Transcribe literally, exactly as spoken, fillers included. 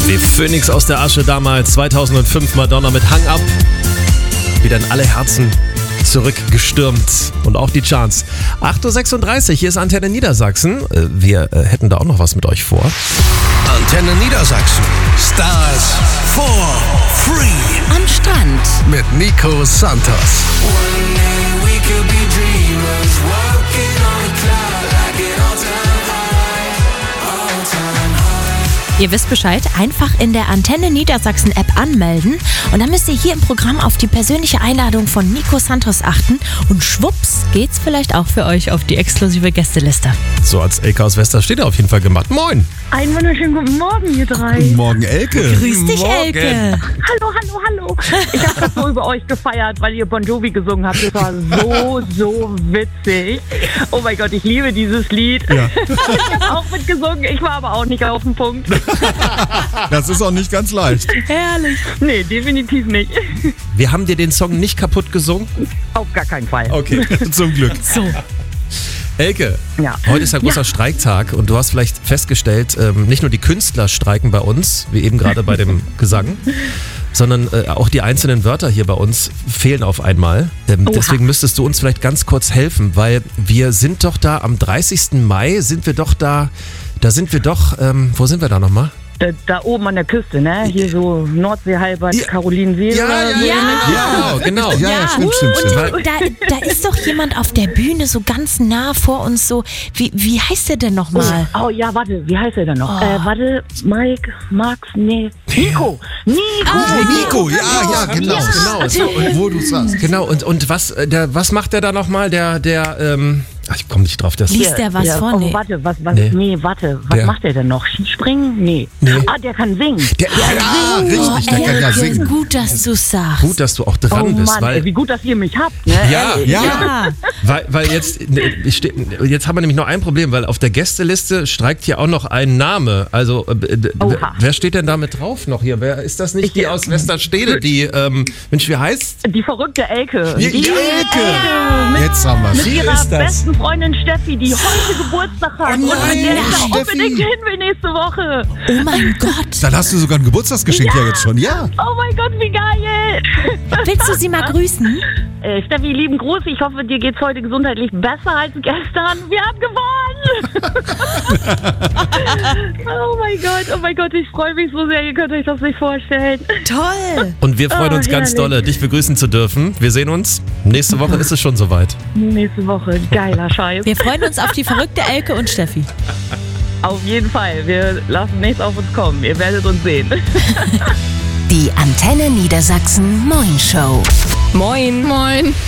Wie Phönix aus der Asche damals, zweitausendfünf, Madonna mit Hang Up. Wieder in alle Herzen zurückgestürmt. Und auch die Charts. acht Uhr sechsunddreißig, hier ist Antenne Niedersachsen. Wir äh, hätten da auch noch was mit euch vor. Antenne Niedersachsen. Stars for free. Am Strand. Mit Nico Santos. Ihr wisst Bescheid, einfach in der Antenne Niedersachsen App anmelden und dann müsst ihr hier im Programm auf die persönliche Einladung von Nico Santos achten und schwupps geht's vielleicht auch für euch auf die exklusive Gästeliste. So als Elke aus Westerstede auf jeden Fall gemacht. Moin! Einen wunderschönen guten Morgen, ihr drei. Guten Morgen, Elke. Grüß dich, Morgen. Elke. Hallo, hallo, hallo. Ich habe das so über euch gefeiert, weil ihr Bon Jovi gesungen habt. Das war so, so witzig. Oh mein Gott, ich liebe dieses Lied. Ja. Ich habe auch mitgesungen, ich war aber auch nicht auf dem Punkt. Das ist auch nicht ganz leicht. Herrlich. Nee, definitiv nicht. Wir haben dir den Song nicht kaputt gesungen? Auf gar keinen Fall. Okay. Zum Glück. So. Elke, Ja. heute ist ja großer Streiktag und du hast vielleicht festgestellt, ähm, nicht nur die Künstler streiken bei uns, wie eben gerade bei dem Gesang, sondern äh, auch die einzelnen Wörter hier bei uns fehlen auf einmal. Ähm, deswegen müsstest du uns vielleicht ganz kurz helfen, weil wir sind doch da am dreißigsten Mai, sind wir doch da, da sind wir doch, ähm, wo sind wir da nochmal? Da, da oben an der Küste, ne? Hier so Nordsee, Halbert, Ja. Karolinensee. Ja, oder ja, so. Ja, genau. Ja, ja, stimmt, stimmt, und stimmt. da, da ist doch jemand auf der Bühne so ganz nah vor uns so. Wie, wie heißt der denn nochmal? Oh ja, warte, wie heißt er denn noch? Oh. Äh, warte, Mike, Max, nee, Nico, Nico. Ah, Nico, ja, ja, genau. Genau, so, Und wo du sagst. Genau, und, und was, äh, der, was macht der da nochmal? Der, der, ähm, ach, ich komme nicht drauf. Der Liest der was Ja, vor? Oh, Nee. warte, was, was, Nee. nee, warte, was Der- macht der denn noch? Skispringen? Nee. Nee. Ah, der kann singen. Der, Ja, richtig, der kann ja Elke, singen. gut, dass du sagst. gut, dass du auch dran Oh bist, Mann, weil ey, wie gut, dass ihr mich habt, ne? Ja, Ey, ja. Ja. Weil, weil jetzt, ne, ich steh, jetzt haben wir nämlich noch ein Problem, weil auf der Gästeliste streikt hier auch noch ein Name. Also, äh, d- Oha. wer steht denn da mit drauf noch hier? Wer ist das nicht Ich- die aus Westerstede, die, ähm, Mensch, wie heißt? Die verrückte Elke. Die Die Elke. mit, Jetzt haben mit wir ihrer ist das? besten Freundin Steffi, die heute Geburtstag hat. Oh und nein, mit der ich da Steffi. unbedingt hin will nächste Woche. Oh mein Gott. Dann hast du sogar ein Geburtstagsgeschenk ja, jetzt schon. Ja. Oh mein Gott, wie geil. Willst du sie mal grüßen? Äh, Steffi, lieben Gruß. Ich hoffe, dir geht's heute gesundheitlich besser als gestern. Wir haben gewonnen. Oh mein Gott, oh mein Gott, ich freue mich so sehr. Ihr könnt euch das nicht vorstellen. Toll. Und wir freuen Oh, uns ganz herrlich. dolle, dich begrüßen zu dürfen. Wir sehen uns. Nächste Woche ist es schon soweit. Nächste Woche, geiler Scheiß. Wir freuen uns auf die verrückte Elke und Steffi. Auf jeden Fall. Wir lassen nichts auf uns kommen. Ihr werdet uns sehen. Die Antenne Niedersachsen Moin Show. Moin. Moin.